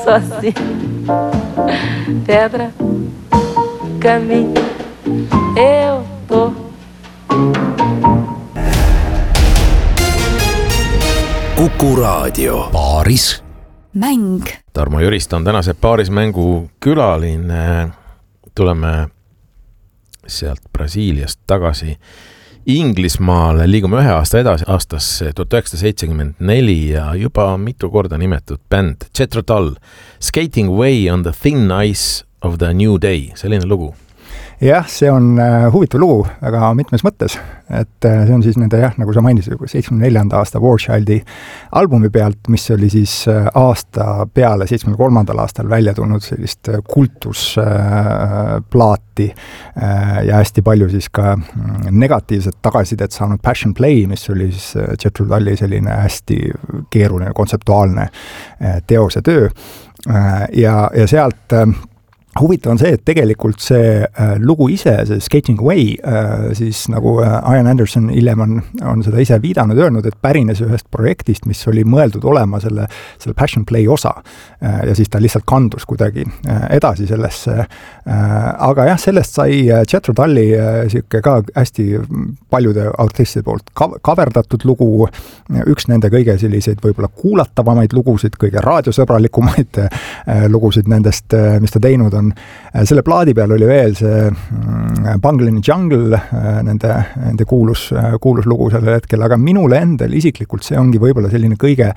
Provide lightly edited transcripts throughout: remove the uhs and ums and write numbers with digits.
sozinho. Pedra, caminho, eu tô. Kuku Raadio. Paaris mäng. Tarmo Jürist on tänase paarismängu külaline. Tuleme sealt Brasiiliast tagasi Inglismaale, liigume ühe aasta edasi aastasse 1974 ja juba mitu korda nimetud bänd Jethro Tull, Skating Away on the Thin Ice of the New Day, selline lugu. Jah, see on huvitav lugu väga mitmes mõttes, et see on siis nende, nagu sa mainisid, 74. aasta War Childi albumi pealt, mis oli siis aasta peale 73. aastal välja tulnud sellist kultusplaati ja hästi palju siis ka negatiivset tagasisidet saanud Passion Play, mis oli siis Jethro Tulli selline hästi keeruline kontseptuaalne teose töö ja sealt huvitav on see, et tegelikult see lugu ise, see Skating Away, siis nagu Ian Anderson hiljem on seda ise viidanud, öelnud, et pärines ühest projektist, mis oli mõeldud olema selle Passion Play osa. Ja siis ta lihtsalt kandus kuidagi edasi sellesse. Aga jah, sellest sai Jethro Tulli siuke ka hästi paljude artistide poolt kaverdatud lugu, üks nende kõige selliseid võib-olla kuulatavamaid lugusid, kõige raadiosõbralikumaid lugusid nendest, mis ta teinud on. Selle plaadi peal oli veel see Bungle in the Jungle, nende kuulus lugu sellel hetkel, aga minule endal isiklikult see ongi võib-olla selline kõige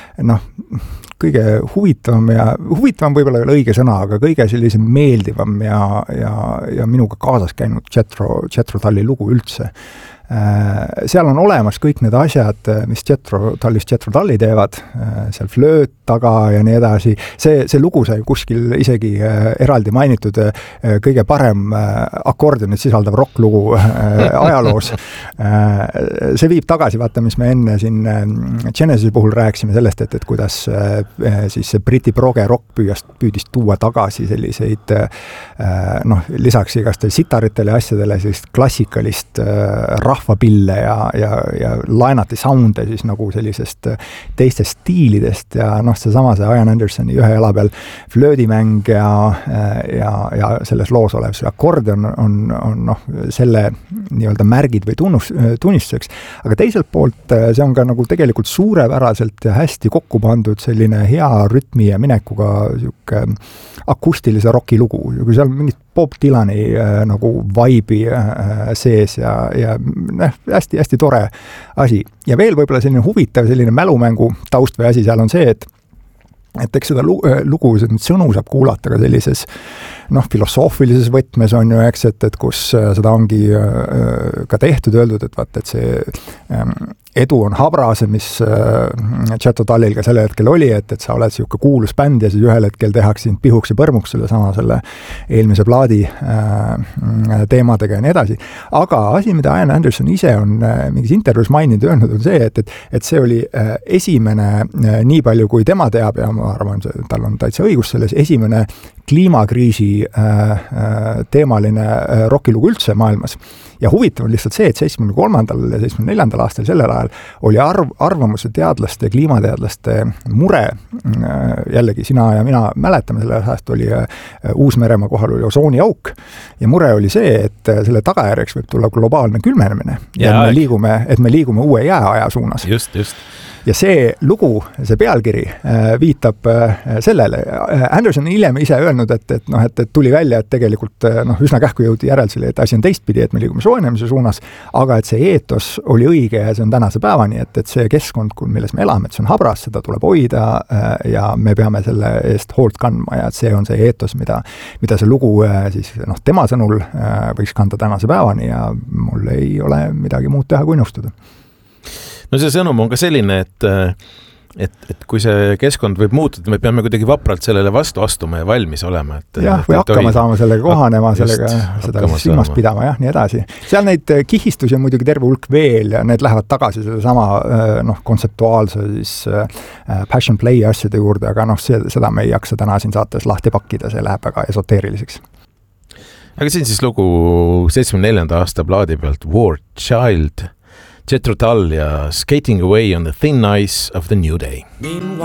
huvitavam võib-olla ei ole õige sõna, aga kõige sellise meeldivam ja minuga kaasas käinud Jethro Tulli lugu üldse. Seal on olemas kõik need asjad, mis Jethro Tulli teevad, seal flööt taga ja nii edasi. See lugu sai kuskil isegi eraldi mainitud kõige parem akordionit sisaldav rocklugu ajaloos. See viib tagasi, vaata, mis me enne siin Genesise puhul rääkisime sellest, et kuidas siis see Briti proge rock püüdis tuua tagasi selliseid lisaks igast sitaritele ja asjadele sellist klassikalist rahvapille ja laenati sounde siis nagu sellisest teistest stiilidest ja seesama see Ian Andersoni ühe jala peal flöödimäng ja selles loos olev see akordion on selle nii-öelda märgid või tunnistuseks, aga teiselt poolt see on ka nagu tegelikult suurepäraselt ja hästi kokku pandud selline hea rütmi ja minekuga siuke akustilise rocki lugu, kui seal mingit Bob Dylani nagu vibe'i sees ja hästi tore asi. Ja veel võib-olla selline huvitav selline mälumängu taust või asi seal on see, et eks seda lugu, sõnu saab kuulata ka sellises filosoofilises võtmes on ju, eks, et kus seda ongi ka tehtud, öeldud, et vaat, et see edu on habras, mis Jethro Tullil ka selle hetkel oli, et sa oled siuke kuulus bänd ja siis ühel hetkel tehakse sind pihuks ja põrmuks selle eelmise plaadi teemadega ja nii edasi. Aga asi, mida Ian Anderson ise on mingis intervjuus maininud öelnud, on see, et see oli esimene, nii palju kui tema teab ja ma arvan, tal on täitsa õigus selles, esimene kliimakriisi teemaline rockilugu üldse maailmas. Ja huvitav on lihtsalt see, et 73. ja 74. aastal sellel ajal oli arvamuse teadlaste ja kliimateadlaste mure, jällegi sina ja mina mäletame, selle ajast oli Uus-Meremaa kohal oli osooniauk ja mure oli see, et selle tagajärjeks võib tulla globaalne külmenemine ja me liigume uue jääaja suunas. Just. Ja see lugu, see pealkiri viitab sellele. Anderson hiljem ise öelnud, et tuli välja, et tegelikult üsna kähku jõudi järeldusele, et asi on teistpidi, et me liigume soojenemise suunas, aga et see eetos oli õige ja see on tänase päevani, et see keskkond, milles me elame, et see on habras, seda tuleb hoida ja me peame selle eest hoolt kandma ja et see on see eetos, mida see lugu siis, tema sõnul võiks kanda tänase päevani ja mul ei ole midagi muud teha kui nõustuda. No see sõnum on ka selline, et kui see keskkond võib muutuda, me peame kuidagi vapralt sellele vastu astuma ja valmis olema. Või hakkama saama sellega kohanema, seda silmas pidama, nii edasi. Seal neid kihistusi on muidugi terve hulk veel ja need lähevad tagasi selle sama kontseptuaalse siis Passion Play asjade juurde, aga seda me ei jaksa täna siin saates lahti pakkida, see läheb väga esoteeriliseks. Aga siin siis lugu 74. aasta plaadi pealt War Child, Jethro Tull ja Skating Away on the Thin Ice of the New Day. Meanwhile